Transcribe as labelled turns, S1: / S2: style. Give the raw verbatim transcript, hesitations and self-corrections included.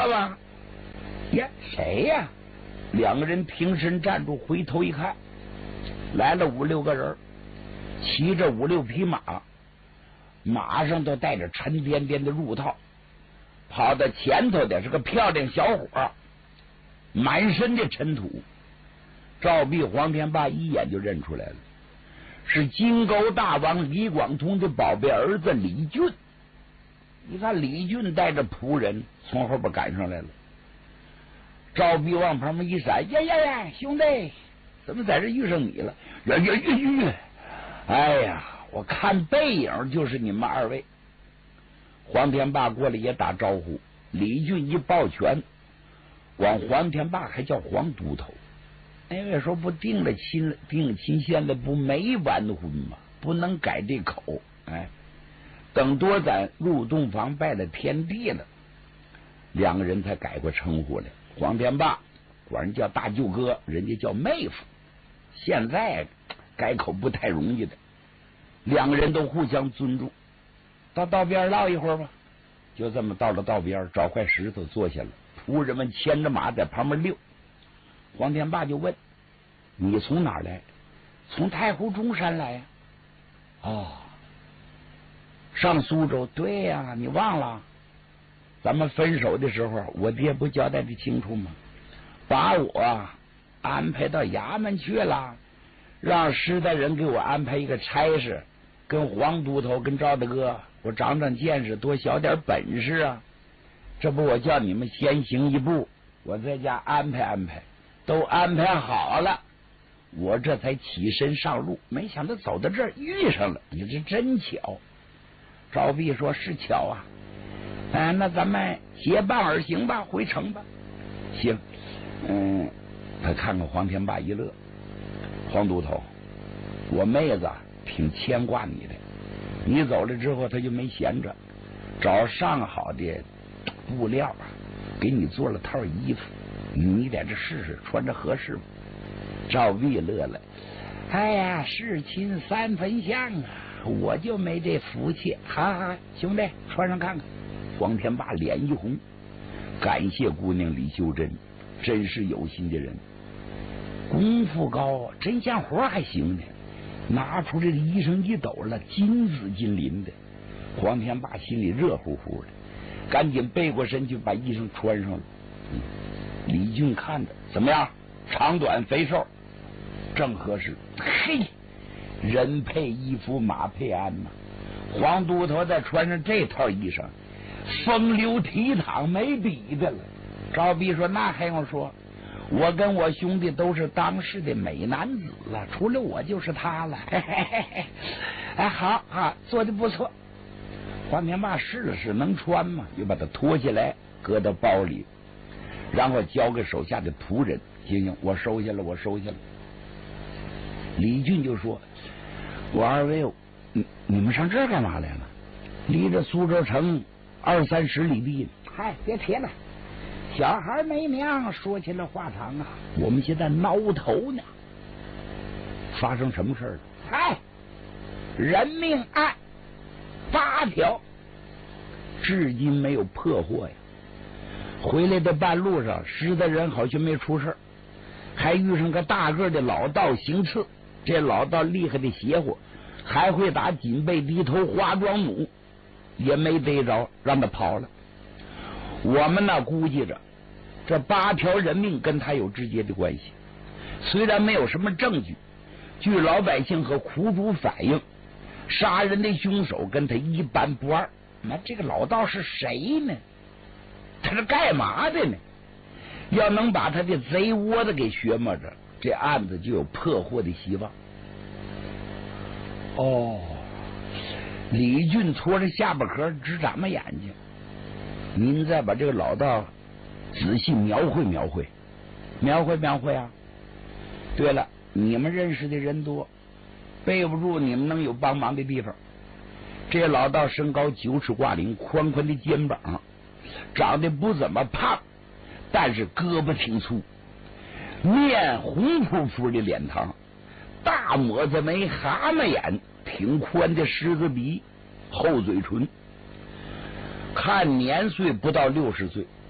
S1: 我吧？呀，谁呀？两个人挺身站住，回头一看，来了五六个人，骑着五六匹马，马上都带着沉甸甸的褥套。跑到前头的是个漂亮小伙，满身的尘土。赵壁、黄天霸一眼就认出来了，是金钩大王李广通的宝贝儿子李俊。你看李俊带着仆人从后边赶上来了。赵壁往旁边一闪，呀呀呀，兄弟，怎么在这遇上你了？呀呀呀呀！哎呀，我看背影就是你们二位。黄天霸过来也打招呼，李俊一抱拳，往黄天霸还叫黄都头。因为说不定了亲定亲现在不没完婚吗？不能改这口。哎，等多咱入洞房拜了天地了，两个人才改过称呼来。黄天霸管人叫大舅哥，人家叫妹夫，现在改口不太容易的。两个人都互相尊重，到道边唠一会儿吧。就这么到了道边，找块石头坐下了，仆人们牵着马在旁边溜。黄天霸就问：“你从哪儿来？”“从太湖中山来呀。”“哦，上苏州？”“对呀，你忘了？咱们分手的时候，我爹不交代的清楚吗？把我安排到衙门去了，让师大人给我安排一个差事，跟黄都头、跟赵大哥，我长长见识，多小点本事啊！这不，我叫你们先行一步，我在家安排安排。都安排好了，我这才起身上路，没想到走到这儿遇上了，你这真巧。”赵壁说：“是巧啊。哎，那咱们结伴而行吧，回城吧。”“行。”嗯，他看看黄天霸一乐：“黄都头，我妹子挺牵挂你的，你走了之后，他就没闲着，找上好的布料啊，给你做了套衣服。你在这试试，穿着合适吗？”赵壁乐了：“哎呀，是亲三分像啊，我就没这福气。好好好，兄弟，穿上看看。”黄天霸脸一红，感谢姑娘李秀珍，真是有心的人，功夫高，针线活还行呢。拿出这个衣裳一抖了，金紫金鳞的。黄天霸心里热乎乎的，赶紧背过身去把衣裳穿上了。嗯李俊看着怎么样？长短肥瘦正合适。嘿，人配衣服，马配鞍嘛。黄都头再穿上这套衣裳，风流倜傥，没比的了。赵壁说：“那还用说？我跟我兄弟都是当世的美男子了，除了我就是他了。”嘿嘿嘿嘿，哎，好啊，做的不错。黄天霸试了试，能穿吗？又把它脱下来，搁到包里。然后交给手下的仆人：“行行，我收下了，我收下了。”李俊就说：“我二位，你你们上这儿干嘛来了？离着苏州城二三十里地。”“嗨，别提了，小孩没娘，说起来话长啊。我们现在挠头呢。发生什么事了？”“嗨，人命案八条，至今没有破获呀。回来的半路上，师大人好像没出事，还遇上个大个的老道行刺。这老道厉害的邪乎，还会打锦背低头花庄弩，也没逮着，让他跑了。我们呢估计着，这八条人命跟他有直接的关系。虽然没有什么证据，据老百姓和苦主反映，杀人的凶手跟他一般不二。那这个老道是谁呢？他是干嘛的呢？要能把他的贼窝子给学摸着，这案子就有破获的希望。”哦，李俊搓着下巴壳直眨巴眼睛。您再把这个老道仔细描绘描绘，描绘描绘啊！对了，你们认识的人多，背不住你们能有帮忙的地方。这老道身高九尺挂零，宽宽的肩膀，长得不怎么胖，但是胳膊挺粗，面红扑扑的脸膛，大抹子眉，蛤蟆眼，挺宽的狮子鼻，厚嘴唇，看年岁不到六十岁，